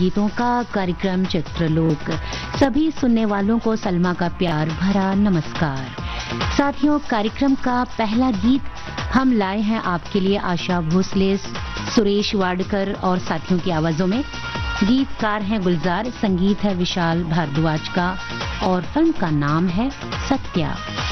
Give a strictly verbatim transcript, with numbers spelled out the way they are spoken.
गीतों का कार्यक्रम चित्रलोक। सभी सुनने वालों को सलमा का प्यार भरा नमस्कार। साथियों, कार्यक्रम का पहला गीत हम लाए हैं आपके लिए आशा भोसले, सुरेश वाडकर और साथियों की आवाजों में। गीतकार हैं गुलजार, संगीत है विशाल भारद्वाज का और फिल्म का नाम है सत्या।